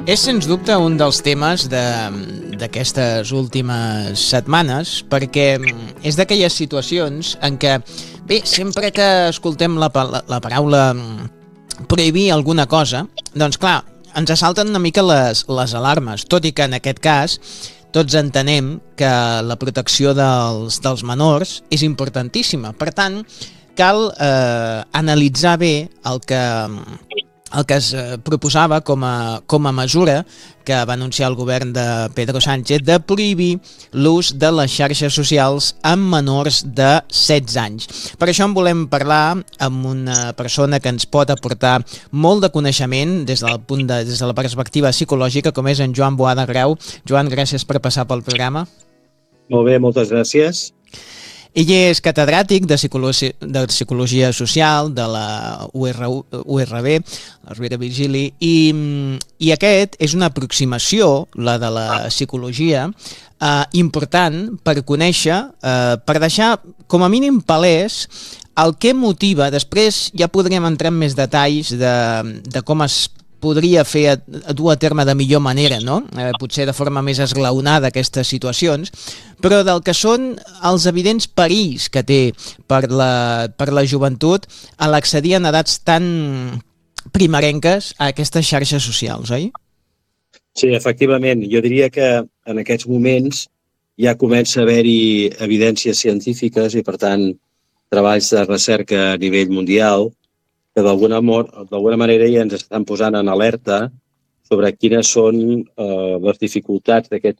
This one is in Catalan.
És, sens dubte, un dels temes d'aquestes últimes setmanes, perquè és d'aquelles situacions en què, bé, sempre que escoltem la paraula prohibir alguna cosa, doncs clar, ens assalten una mica les alarmes, tot i que en aquest cas tots entenem que la protecció dels menors és importantíssima. Per tant, cal analitzar bé el que es proposava com a mesura que va anunciar el govern de Pedro Sánchez de prohibir l'ús de les xarxes socials amb menors de 16 anys. Per això en volem parlar amb una persona que ens pot aportar molt de coneixement des de la perspectiva psicològica, com és en Joan Boada Grau. Joan, gràcies per passar pel programa. Molt bé, moltes gràcies. Ell és catedràtic de Psicologia Social de la URB, la Rovira i Virgili, i aquest és una aproximació, la de la psicologia, important per conèixer, per deixar com a mínim palès el que motiva. Després ja podrem entrar en més detalls de com es podria fer a dur a terme de millor manera, no? Potser de forma més esglaonada aquestes situacions, però del que són els evidents perills que té per la joventut a l'accedir en edats tan primerenques a aquestes xarxes socials, oi? Sí, efectivament. Jo diria que en aquests moments ja comença a haver-hi evidències científiques i, per tant, treballs de recerca a nivell mundial que d'alguna manera ja ens estan posant en alerta sobre quines són les dificultats d'aquest